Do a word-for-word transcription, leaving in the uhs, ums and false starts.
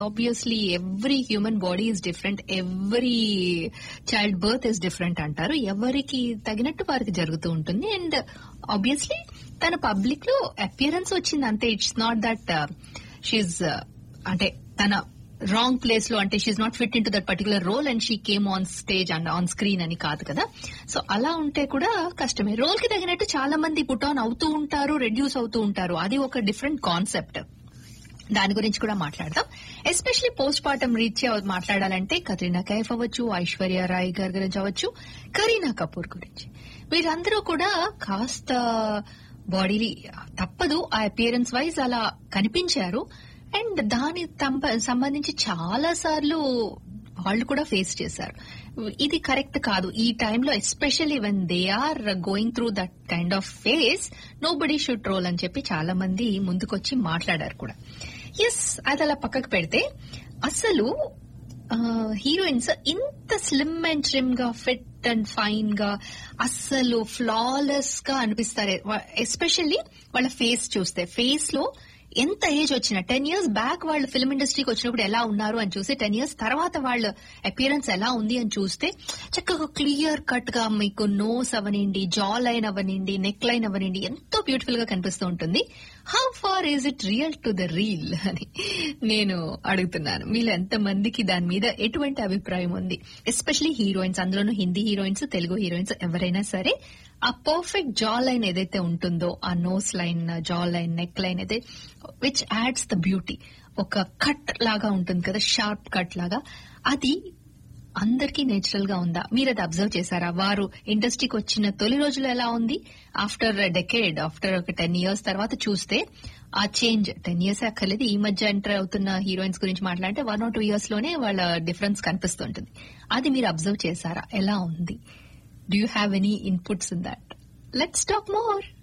Obviously every human body is different, every child birth is different అంటారు. ఎవరికి తగినట్టు వారికి జరుగుతూ ఉంటుంది. అండ్ ఆబ్వియస్లీ తన పబ్లిక్ లో అపియరెన్స్ వచ్చింది అంతే. ఇట్స్ నాట్ దట్ షీఈ్ అంటే తన రాంగ్ ప్లేస్ లో, అంటే she's not fit in to that particular role and she came on stage and on screen అని కాదు కదా. సో అలా ఉంటే కూడా కష్టమే. రోల్ కి తగినట్టు చాలా మంది పుట్ ఆన్ అవుతూ ఉంటారు, రెడ్యూస్ అవుతూ ఉంటారు. అది ఒక డిఫరెంట్ కాన్సెప్ట్. దాని గురించి కూడా మాట్లాడదాం. ఎస్పెషలీ పోస్ట్ పార్టం రీత్యా మాట్లాడాలంటే కత్రినా కైఫ్ అవ్వచ్చు, ఐశ్వర్య రాయ్ గారి గురించి అవ్వచ్చు, కరీనా కపూర్ గురించి. వీరందరూ కూడా కాస్త బాడీ తప్పదు ఆ అపియరెన్స్ వైజ్ అలా కనిపించారు. అండ్ దాని సంబంధించి చాలా సార్లు వాళ్ళు కూడా ఫేస్ చేశారు. ఇది కరెక్ట్ కాదు ఈ టైంలో, especially when they are going through that kind of face. No body should troll అని చెప్పి చాలా మంది ముందుకొచ్చి మాట్లాడారు కూడా. ఎస్, అది అలా పక్కకు పెడితే అసలు హీరోయిన్స్ ఇంత స్లిమ్ అండ్ ట్రిమ్ గా, ఫిట్ అండ్ ఫైన్ గా, అస్సలు ఫ్లాలెస్ గా అనిపిస్తారు. ఎస్పెషల్లీ వాళ్ళ ఫేస్ చూస్తే, ఫేస్ లో ఎంత ఏజ్ వచ్చినా, టెన్ ఇయర్స్ బ్యాక్ వాళ్ళు ఫిల్మ్ ఇండస్ట్రీకి వచ్చినప్పుడు ఎలా ఉన్నారు అని చూసి, టెన్ ఇయర్స్ తర్వాత వాళ్ళ అపియరెన్స్ ఎలా ఉంది అని చూస్తే చక్కగా క్లియర్ కట్ గా మీకు nose అవనండి, jaw line అవనండి, neck line అవనండి ఎంతో బ్యూటిఫుల్ గా కనిపిస్తూ ఉంటుంది. How far is it real to the reel అని నేను అడుగుతున్నాను. మీలో ఎంత మందికి దాని మీద ఎటువంటి అభిప్రాయం ఉంది? ఎస్పెషలీ హీరోయిన్స్, అందులోనూ హిందీ హీరోయిన్స్, తెలుగు హీరోయిన్స్ ఎవరైనా సరే ఆ పర్ఫెక్ట్ జా లైన్ ఏదైతే ఉంటుందో, ఆ nose line, jaw line, neck line అయితే విచ్ యాడ్స్ ద బ్యూటీ, ఒక కట్ లాగా ఉంటుంది కదా, షార్ప్ కట్ లాగా, అది అందరికీ నేచురల్ గా ఉందా? మీరు అది అబ్జర్వ్ చేశారా? వారు ఇండస్ట్రీకి వచ్చిన తొలి రోజులు ఎలా ఉంది, ఆఫ్టర్ డెకేడ్, ఆఫ్టర్ ఒక టెన్ ఇయర్స్ తర్వాత చూస్తే ఆ చేంజ్, టెన్ ఇయర్స్ అక్కర్లేదు, ఈ మధ్య ఎంటర్ అవుతున్న హీరోయిన్స్ గురించి మాట్లాడితే వన్ ఆర్ టూ ఇయర్స్ లోనే వాళ్ళ డిఫరెన్స్ కనిపిస్తుంటుంది. అది మీరు అబ్జర్వ్ చేశారా? ఎలా ఉంది? Do you have any inputs in that? Let's talk more.